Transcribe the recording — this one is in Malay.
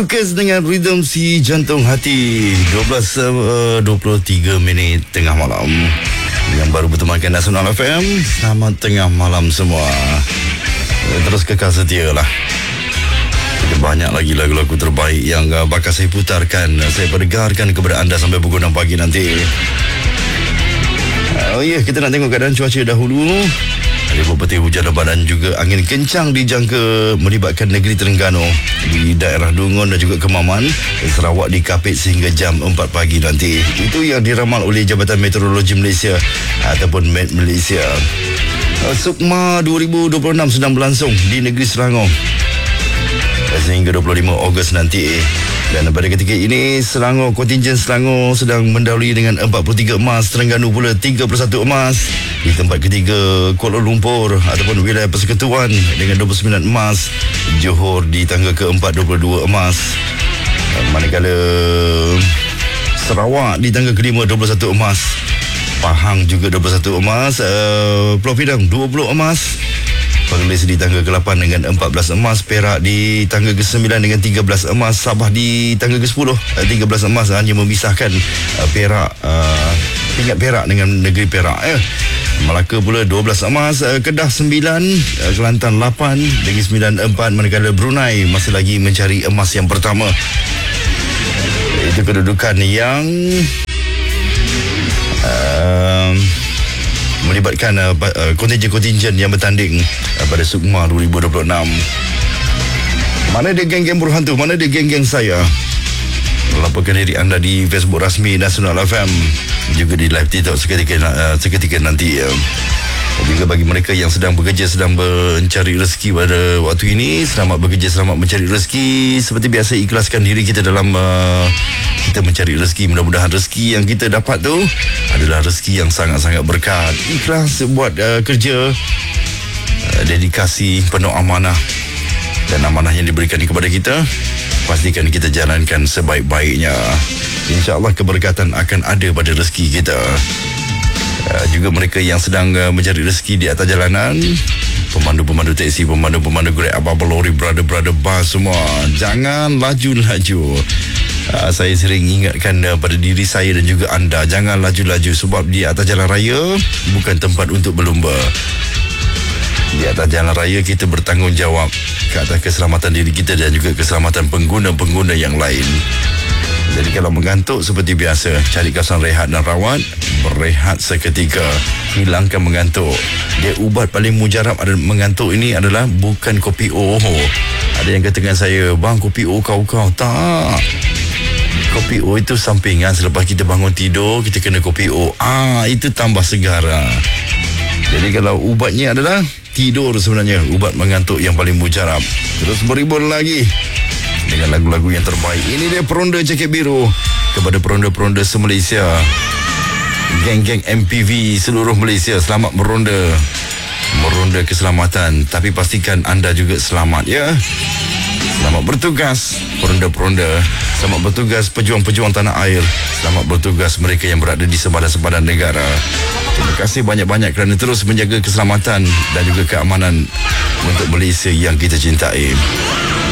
Lukas dengan Rhythm Si Jantung Hati. 23 minit tengah malam. Yang baru bertemankan Nasional FM, selamat tengah malam semua. Terus kekal setia lah. Banyak lagi lagu-lagu terbaik yang bakal saya putarkan, saya perdengarkan kepada anda sampai pukul 6 pagi nanti. Kita nak tengok keadaan cuaca dahulu. Ada petir hujan lebat dan juga angin kencang dijangka melibatkan negeri Terengganu di daerah Dungun dan juga Kemaman, Sarawak dikapit sehingga jam 4 pagi nanti. Itu yang diramal oleh Jabatan Meteorologi Malaysia ataupun Met Malaysia. Sukma 2026 sedang berlangsung di negeri Selangor sehingga 25 Ogos nanti. Dan pada ketika ini kontingen Selangor sedang mendahului dengan 43 emas, Terengganu pula 31 emas. Di tempat ketiga Kuala Lumpur ataupun wilayah Persekutuan dengan 29 emas. Johor di tangga keempat 22 emas. Manakala Sarawak di tangga kelima 21 emas. Pahang juga 21 emas. Pulau Pinang 20 emas. Perlis di tangga ke-8 dengan 14 emas. Perak di tangga ke-9 dengan 13 emas. Sabah di tangga ke-10 13 emas. Hanya memisahkan Perak, tingkat Perak dengan negeri Perak. Melaka pula 12 emas. Kedah 9, Kelantan 8 dengan 9 4. Manakala Brunei masih lagi mencari emas yang pertama. Itu kedudukan yang melibatkan kontingen-kontingen yang bertanding pada Sukma 2026. Mana dia geng-geng berhantu? Mana dia geng-geng saya? Laporkan diri anda di Facebook rasmi Nasional FM, juga di live TikTok seketika nanti. Juga bagi mereka yang sedang bekerja, sedang mencari rezeki pada waktu ini, selamat bekerja, selamat mencari rezeki. Seperti biasa, ikhlaskan diri kita dalam kita mencari rezeki. Mudah-mudahan rezeki yang kita dapat tu adalah rezeki yang sangat-sangat berkat. Ikhlas buat kerja, dedikasi, penuh amanah, dan amanah yang diberikan kepada kita pastikan kita jalankan sebaik-baiknya. InsyaAllah keberkatan akan ada pada rezeki kita. Juga mereka yang sedang mencari rezeki di atas jalanan, pemandu-pemandu teksi, pemandu-pemandu Grab, abang lori, brother bus semua, jangan laju-laju. Saya sering ingatkan pada diri saya dan juga anda, jangan laju-laju, sebab di atas jalan raya bukan tempat untuk berlumba. Di atas jalan raya kita bertanggungjawab ke atas keselamatan diri kita dan juga keselamatan pengguna-pengguna yang lain. Jadi kalau mengantuk seperti biasa, cari kawasan rehat dan rawat, berehat seketika, hilangkan mengantuk. Dia ubat paling mujarab mengantuk ini adalah bukan kopi O. Ada yang katakan saya, bang kopi O kau. Tak. Kopi O itu sampingan. Selepas kita bangun tidur, kita kena kopi O. Itu tambah segar. Jadi kalau ubatnya adalah tidur, sebenarnya ubat mengantuk yang paling mujarab. Terus beribun lagi dengan lagu-lagu yang terbaik. Ini dia Peronda Jaket Biru kepada peronda-peronda se-Malaysia, geng-geng MPV seluruh Malaysia. Selamat meronda keselamatan, tapi pastikan anda juga selamat, ya. Selamat bertugas peronda-peronda, selamat bertugas pejuang-pejuang tanah air, selamat bertugas mereka yang berada di sebadan-sebadan negara. Terima kasih banyak-banyak kerana terus menjaga keselamatan dan juga keamanan untuk Malaysia yang kita cintai.